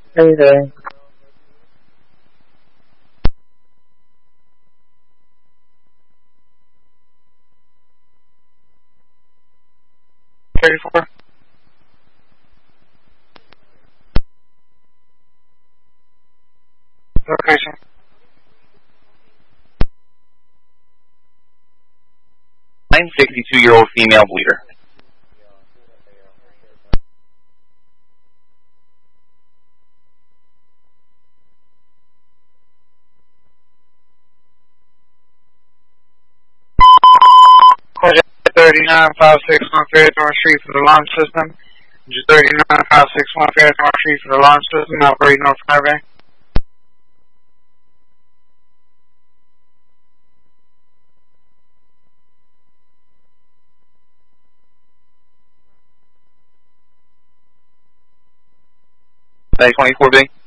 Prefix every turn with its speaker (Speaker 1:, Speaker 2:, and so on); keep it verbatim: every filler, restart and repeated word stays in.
Speaker 1: Hey there.
Speaker 2: thirty-four. Location.
Speaker 3: sixty-two-year-old female bleeder.
Speaker 2: thirty-nine five six one Fairthorne Street for the launch system. thirty-nine five six one Fairthorne Street for the launch system, operating North Highway.
Speaker 3: twenty-four B.